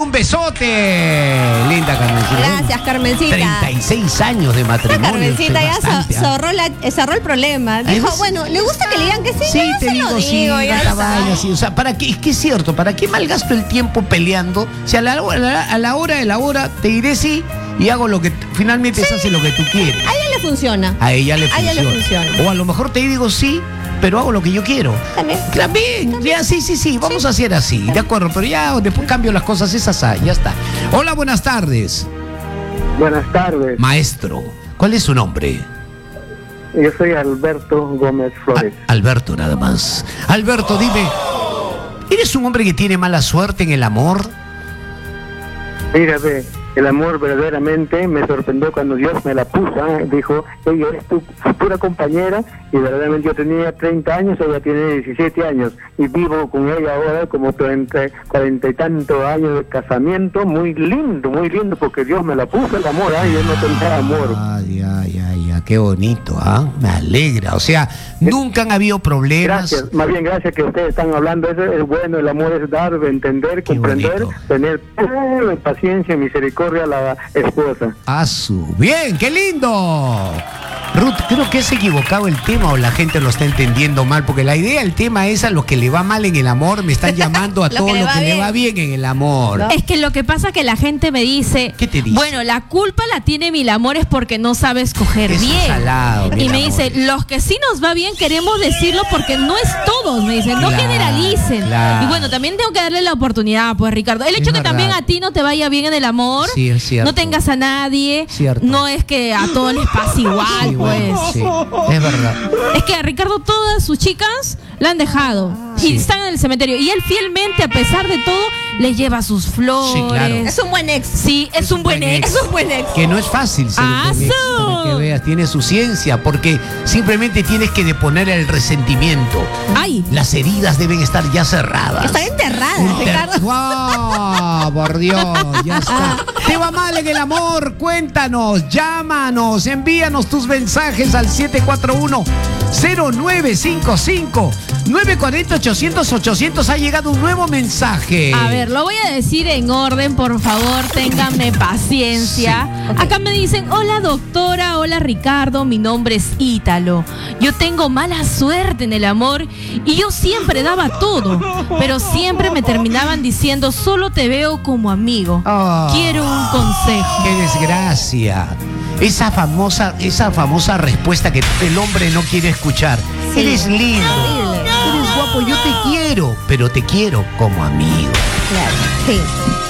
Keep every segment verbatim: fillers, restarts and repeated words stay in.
un besote. Linda Carmencita. Gracias, Carmencita. treinta y seis años de matrimonio. Carmencita ya bastante, so, cerró, la, cerró el problema. Dijo, ¿ves? bueno, ¿le gusta que le digan que sí? Sí, Yo te se digo, lo sí, digo, ya esta está. vaina, sí. O sea, ¿para qué? Es que es cierto, ¿para qué malgasto el tiempo peleando? Si a la, a la, a la hora de la hora te diré sí y hago lo que finalmente Sí. se hace lo que tú quieres. A ella le funciona. A ella le A funciona. ella le funciona. O a lo mejor te digo sí, pero hago lo que yo quiero. También. También, ya, sí, sí, sí, vamos a hacer así, de acuerdo, pero ya después cambio las cosas esas, ah, ya está. Hola, buenas tardes. Buenas tardes. Maestro, ¿cuál es su nombre? Yo soy Alberto Gómez Flores. A- Alberto, nada más. Alberto, dime, ¿eres un hombre que tiene mala suerte en el amor? Mira, ve, el amor verdaderamente me sorprendió cuando Dios me la puso. ¿eh? Dijo, ella es tu futura compañera, y verdaderamente yo tenía treinta años, ella tiene diecisiete años, y vivo con ella ahora como treinta, cuarenta y tantos años de casamiento. Muy lindo, muy lindo, porque Dios me la puso el amor, ¿eh? Yo no tenía amor. Ay, ay, ay, ay, qué bonito, ¿ah? Me alegra, o sea, nunca han habido problemas. Gracias, más bien gracias que ustedes están hablando. Eso es bueno, el amor es dar, entender, Qué comprender, bonito. tener eh, paciencia y misericordia a la esposa. A su. Bien, qué lindo. Ruth, creo que es equivocado el tema o la gente lo está entendiendo mal, porque la idea, el tema es a los que le va mal en el amor, me están llamando a Lo todo que le lo va que le bien. va bien en el amor. ¿No? Es que lo que pasa es que la gente me dice, ¿Qué te dice? bueno, la culpa la tiene Mil Amores porque no sabe escoger Es un bien. salado, Mil y me dice, Amores. los que sí nos va bien queremos decirlo porque no es todos, me dicen, no Claro, generalicen. claro. Y bueno, también tengo que darle la oportunidad, pues Ricardo. El Es hecho que verdad. también a ti no te vaya bien en el amor, Sí, es cierto. no tengas a nadie, Cierto. no es que a todos les pase igual, Sí, bueno, pues. sí, es verdad. Es que a Ricardo todas sus chicas la han dejado Sí. y están en el cementerio. Y él fielmente, a pesar de todo, les lleva sus flores. Sí, claro. Es un buen ex. Sí, es, un buen ex. Es un buen ex. Que no es fácil ser un buen ex, ¡Asu! para que veas, tiene su ciencia, porque simplemente tienes que deponer el resentimiento. Ay. Las heridas deben estar ya cerradas. Están enterradas, Inter- Ricardo. ¡Wow! Por Dios, ya está. ¿Te va mal en el amor? Cuéntanos, llámanos, envíanos tus mensajes al siete cuatro uno, cero nueve cinco cinco, nueve cuatro cero, ochocientos, ochocientos. Ha llegado un nuevo mensaje. A ver, lo voy a decir en orden, por favor, ténganme paciencia. Sí, ok. Acá me dicen, hola doctora, hola Ricardo, mi nombre es Ítalo. Yo tengo mala suerte en el amor y yo siempre daba todo, pero siempre me terminaban diciendo, solo te veo como amigo. Ah. Quiero un consejo. ¡Qué desgracia! Esa famosa, esa famosa respuesta que el hombre no quiere escuchar. Sí. Eres lindo, Horrible. eres guapo, yo te quiero, pero te quiero como amigo. Claro, sí.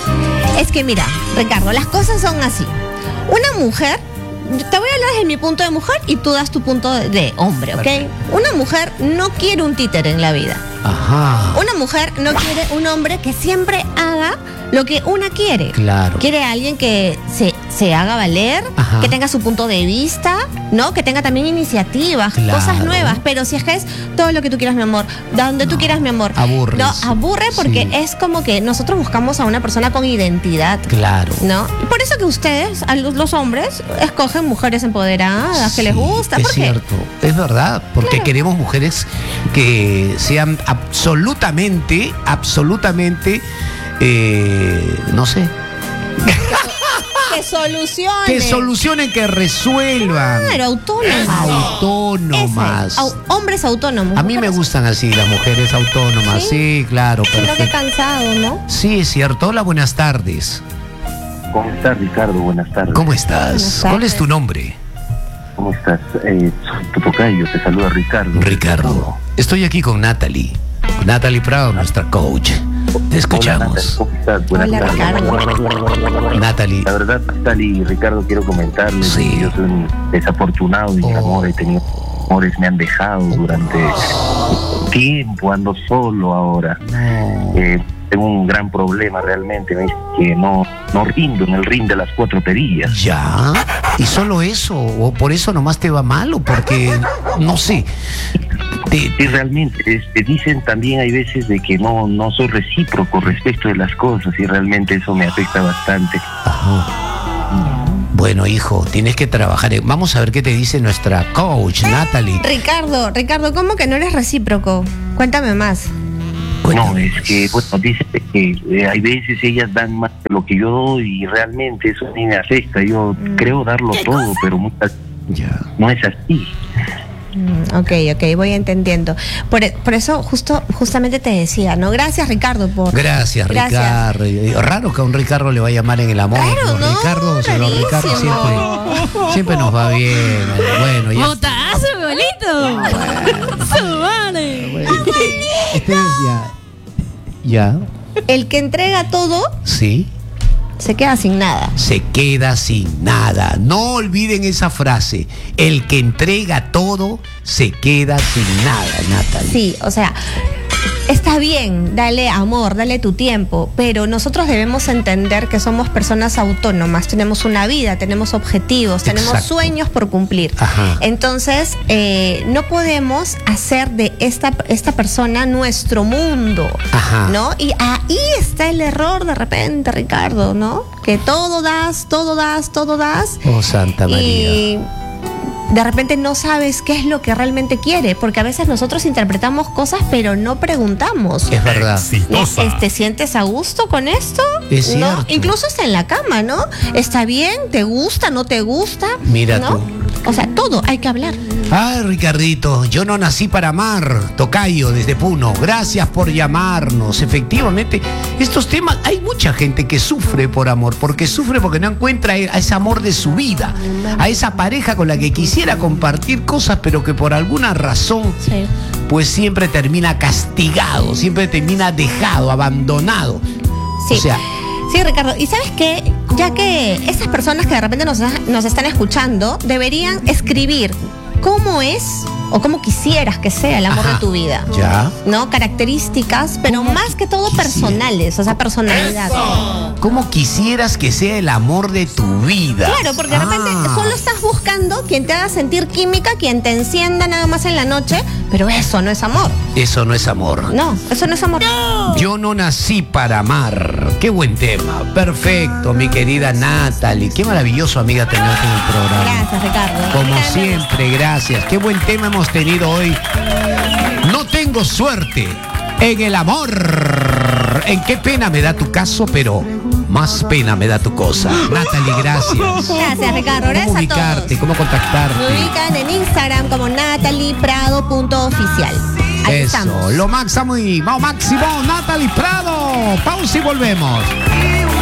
Es que mira, Ricardo, las cosas son así. Una mujer, yo te voy a hablar desde mi punto de mujer y tú das tu punto de, de hombre, ¿ok? Perfecto. Una mujer no quiere un títere en la vida. Ajá. Una mujer no quiere un hombre que siempre haga lo que una quiere. Claro. Quiere a alguien que se, se haga valer, Ajá. que tenga su punto de vista, ¿no? Que tenga también iniciativas, Claro. cosas nuevas. Pero si es que es todo lo que tú quieras, mi amor, donde tú No, quieras, mi amor. aburres. No, aburre porque Sí. es como que nosotros buscamos a una persona con identidad. Claro. ¿No? Y por eso que ustedes, a los, los hombres, escogen mujeres empoderadas, que les Sí, gusta. Es ¿Por qué? cierto, es verdad, porque Claro. queremos mujeres que sean absolutamente, absolutamente, eh, no sé, Que solucionen. que solucionen, que resuelvan. Claro, autónomas. Autónomas. Ese, au- hombres autónomos. A mí me mujeres- gustan así las mujeres autónomas, Sí. sí, claro, Sino que perfecto. cansado, ¿no? Sí, es cierto. Hola, buenas tardes. ¿Cómo estás, Ricardo? Buenas tardes. ¿Cómo estás? Buenas ¿Cuál tardes. es tu nombre? ¿Cómo estás? Eh, soy tu tocayo, te saluda Ricardo. Ricardo. Estoy aquí con Natalie. Natalie Prado, nuestra coach. Te escuchamos. Hola, Natalie, ¿cómo estás? Buenas Hola, tardes. Ricardo. Natalie. La verdad, Natalie y Ricardo, quiero comentarles Sí. que yo soy un desafortunado en el Oh. amor. He tenido amores, me han dejado durante tiempo, ando solo ahora. No. Eh, tengo un gran problema realmente, me dicen que no, no rindo en el ring de las cuatro perillas. ¿Ya? ¿Y solo eso? ¿O por eso nomás te va mal? ¿O porque, no sé, te, Sí, realmente, este, dicen también hay veces de que no, no soy recíproco respecto de las cosas y realmente eso me afecta bastante. Ajá. Bueno, hijo, tienes que trabajar. en- Vamos a ver qué te dice nuestra coach, Natalie. Ricardo, Ricardo, ¿cómo que no eres recíproco? Cuéntame más. No, es que, bueno, dice que eh, hay veces ellas dan más de lo que yo doy y realmente eso a mí me afecta. Yo Mm. creo darlo todo, pero muchas Ya. no es así. Mm, ok, ok, voy entendiendo. Por, e- por eso justo, justamente te decía, ¿no? Gracias, Ricardo, por... Gracias, Gracias. Ricardo. Y- Raro que a un Ricardo le vaya mal en el amor. Raro, los ¿no? Ricardos, los Ricardos Rarísimo. siempre, siempre nos va bien. Bueno, ya. ¡Botazo, bolito! ¡Su madre! Bueno, este es ya. Ya. El que entrega todo Sí. se queda sin nada. Se queda sin nada. No olviden esa frase. El que entrega todo se queda sin nada, Natalie. Sí, o sea, está bien, dale amor, dale tu tiempo, pero nosotros debemos entender que somos personas autónomas, tenemos una vida, tenemos objetivos, tenemos Exacto. sueños por cumplir. Ajá. Entonces, eh, no podemos hacer de esta, esta persona nuestro mundo, Ajá. ¿no? Y ahí está el error de repente, Ricardo, ¿no? Que todo das, todo das, todo das. Oh, Santa María. Y de repente no sabes qué es lo que realmente quiere, porque a veces nosotros interpretamos cosas pero no preguntamos. Es verdad. ¿No? ¿Te sientes a gusto con esto? Es ¿No? cierto. Incluso está en la cama, ¿no? ¿Está bien? ¿Te gusta? ¿No te gusta? Mira ¿no? tú. O sea, todo hay que hablar. Ay, Ricardito, yo no nací para amar. Tocayo, desde Puno. Gracias por llamarnos. Efectivamente, estos temas, hay mucha gente que sufre por amor, porque sufre porque no encuentra a ese amor de su vida, a esa pareja con la que quisiera compartir cosas, pero que por alguna razón, Sí. pues siempre termina castigado, siempre termina dejado, abandonado. Sí. O sea, Sí, Ricardo, y sabes qué, ya que esas personas que de repente nos, nos están escuchando deberían escribir cómo es o cómo quisieras que sea el amor Ajá. de tu vida. ya. ¿No? Características, pero ¿Cómo más que todo quisiera? personales, o sea, personalidad. ¿Cómo quisieras que sea el amor de tu vida? Claro, porque de repente Ah. solo estás buscando quien te haga sentir química, quien te encienda nada más en la noche, pero eso no es amor. Eso no es amor. No, eso no es amor. Yo no nací para amar. Qué buen tema. Perfecto, mi querida Natalie. Qué maravilloso, amiga, tenerte en el programa. Gracias, Ricardo. Como Gracias. siempre, gracias. Qué buen tema hemos tenido hoy. No tengo suerte en el amor. En qué pena me da tu caso, pero más pena me da tu cosa. Natalie, gracias. Gracias, Ricardo. ¿Cómo Gracias a ubicarte? todos. ¿Cómo Me contactarte? ubican en Instagram como nataliprado punto oficial. Ahí Eso, estamos. lo máximo y máximo, Natalie Prado. Pausa y volvemos.